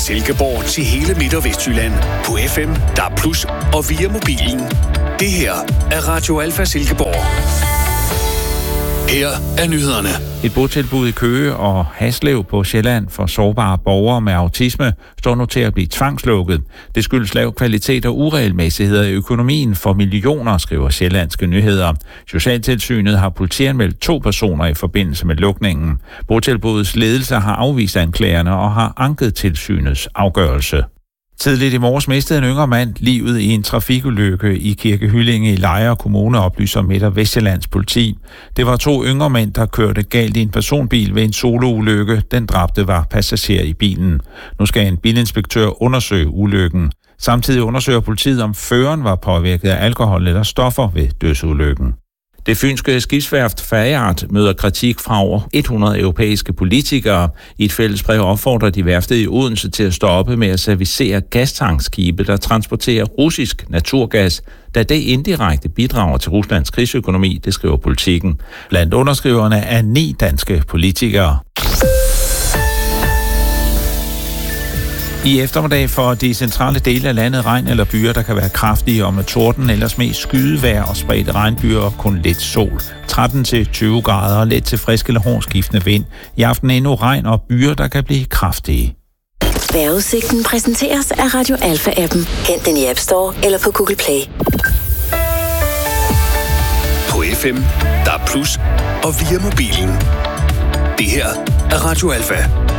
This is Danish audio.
Silkeborg til hele Midt- og Vestjylland på FM, DAB+ og via mobilen. Det her er Radio Alfa Silkeborg. Her er nyhederne. Et botilbud i Køge og Haslev på Sjælland for sårbare borgere med autisme står nu til at blive tvangslukket. Det skyldes lav kvalitet og uregelmæssigheder i økonomien for millioner, skriver Sjællandske Nyheder. Socialtilsynet har politianmeldt 2 personer i forbindelse med lukningen. Botilbudets ledelse har afvist anklagerne og har anket tilsynets afgørelse. Tidligt i morges mistede en yngre mand livet i en trafikulykke i Kirkehyllinge i Lejre Kommune, oplyser Midt- og Vestjyllands politi. Det var 2 yngre mænd, der kørte galt i en personbil ved en soloulykke. Den dræbte var passager i bilen. Nu skal en bilinspektør undersøge ulykken. Samtidig undersøger politiet, om føreren var påvirket af alkohol eller stoffer ved dødsulykken. Det fynske skibsværft Fayard møder kritik fra over 100 europæiske politikere. I et fælles brev opfordrer de værftet i Odense til at stoppe med at servicere gastankskibe, der transporterer russisk naturgas, da det indirekte bidrager til Ruslands krigsøkonomi, det skriver Politiken. Blandt underskriverne er 9 danske politikere. I eftermiddag for de centrale dele af landet regn eller byer, der kan være kraftige og med torden, ellers mest skydevejr og spredte regnbyer og kun lidt sol. 13-20 grader og let til frisk eller hårdskiftende vind. I aften endnu regn og byer, der kan blive kraftige. Vejrudsigten præsenteres af Radio Alfa-appen. Hent den i App Store eller på Google Play. På FM, DAB+ og via mobilen. Det her er Radio Alfa.